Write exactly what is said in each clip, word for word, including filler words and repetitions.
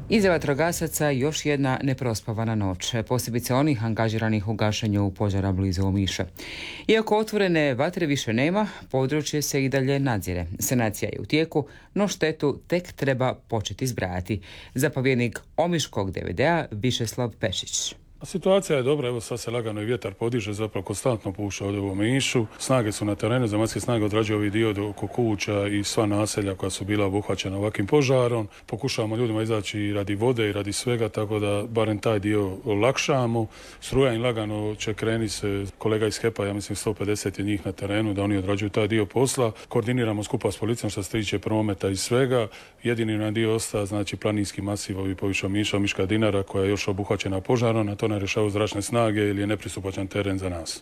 Iza vatrogasaca još jedna neprospavana noć, posebice onih angažiranih u gašenju požara blizu Omiša. Iako otvorene vatre više nema, područje se i dalje nadzire. Sanacija je u tijeku, no štetu tek treba početi zbrajati. Zapovjednik Omiškog D V D-a Višeslav Pešić. Situacija je dobra, evo sad se lagano i vjetar podiže, zapravo konstantno puša ovdje u Omišu. Snage su na terenu, zemaljske snage odrađuju ovaj dio oko kuća i sva naselja koja su bila obuhvaćena ovakvim požarom. Pokušavamo ljudima izaći i radi vode i radi svega, tako da barem taj dio olakšamo. Struja im lagano će krenuti se, kolega iz HEP-a, ja mislim sto pedeset je njih na terenu, da oni odrađuju taj dio posla. Koordiniramo skupa s policijom što se tiče prometa i svega. Jedini nam dio ostaje, znači planinski masiv ovi poviše Omiša, Omiška Dinara koja je još obuhvaćena požarom, na to ne rješavaju zračne snage ili je nepristupačan teren za nas.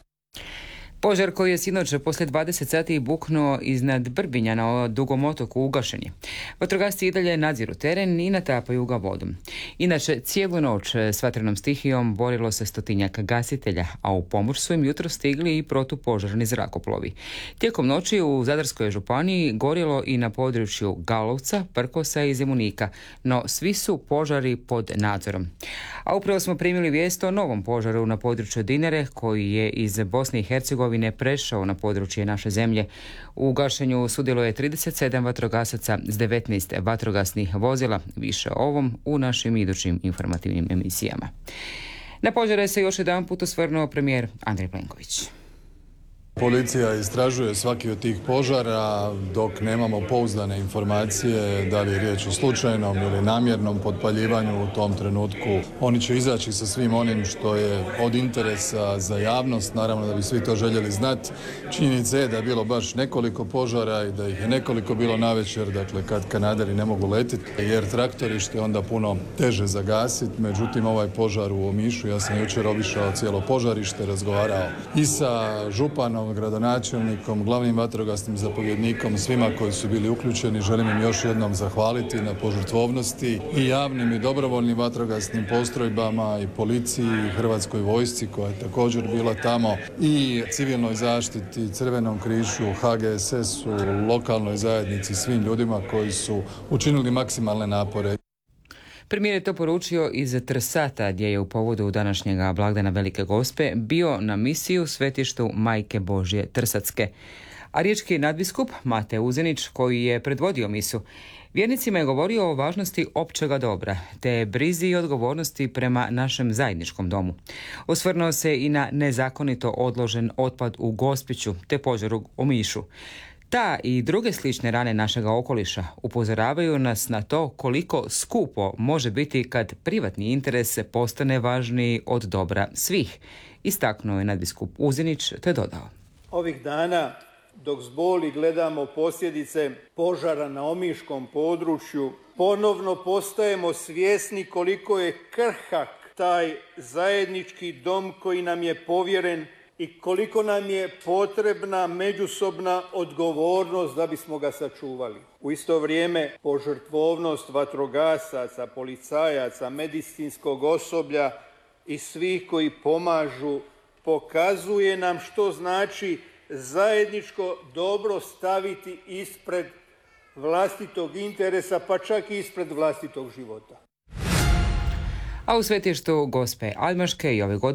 Požar koji je sinoć poslije dvadeset sati buknuo iznad Brbinja na Dugom otoku ugašen je. Vatrogasci i dalje nadziru teren i natapaju ga vodom. Inače, cijelu noć s vatrenom stihijom borilo se stotinjak gasitelja, a u pomoć su im jutro stigli i protupožarni zrakoplovi. Tijekom noći u Zadarskoj županiji gorjelo i na području Galovca, Prkosa i Zemunika, no svi su požari pod nadzorom. A upravo smo primili vijest o novom požaru na području Dinare koji je iz Bosne i Hercegovine prešao na područje naše zemlje. U gašenju sudjeluje trideset sedam vatrogasaca s devetnaest vatrogasnih vozila. Više o ovom u našim idućim informativnim emisijama. Na požare se još jedan put osvrnuo premijer Andrej Plenković. Policija istražuje svaki od tih požara dok nemamo pouzdane informacije da li je riječ o slučajnom ili namjernom potpaljivanju u tom trenutku. Oni će izaći sa svim onim što je od interesa za javnost, naravno da bi svi to željeli znati. Činjenica je da je bilo baš nekoliko požara i da ih je nekoliko bilo navečer, dakle kad kanaderi ne mogu letiti jer traktorište je onda puno teže zagasiti. Međutim, ovaj požar u Omišu, ja sam jučer obišao cijelo požarište, razgovarao i sa županom, gradonačelnikom, glavnim vatrogasnim zapovjednikom, svima koji su bili uključeni. Želim im još jednom zahvaliti na požrtvovnosti i javnim i dobrovoljnim vatrogasnim postrojbama i policiji i Hrvatskoj vojsci koja je također bila tamo i civilnoj zaštiti, Crvenom križu, H G S S-u, lokalnoj zajednici, svim ljudima koji su učinili maksimalne napore. Premijer je to poručio iz Trsata, gdje je u povodu današnjega blagdana Velike Gospe bio na misiju u svetištu Majke Božje Trsatske. A riječki nadbiskup Mate Uzenić, koji je predvodio misu, vjernicima je govorio o važnosti općega dobra, te brizi i odgovornosti prema našem zajedničkom domu. Osvrnuo se i na nezakonito odložen otpad u Gospiću, te požar u Omišu. Ta i druge slične rane našega okoliša upozoravaju nas na to koliko skupo može biti kad privatni interes postane važniji od dobra svih, istaknuo je nadbiskup Uzinić te dodao. Ovih dana dok s boli gledamo posljedice požara na omiškom području, ponovno postajemo svjesni koliko je krhak taj zajednički dom koji nam je povjeren i koliko nam je potrebna međusobna odgovornost da bismo ga sačuvali. U isto vrijeme požrtvovnost vatrogasaca, policajaca, medicinskog osoblja i svih koji pomažu pokazuje nam što znači zajedničko dobro staviti ispred vlastitog interesa, pa čak i ispred vlastitog života. A u svetištu Gospe Almaške i ove godine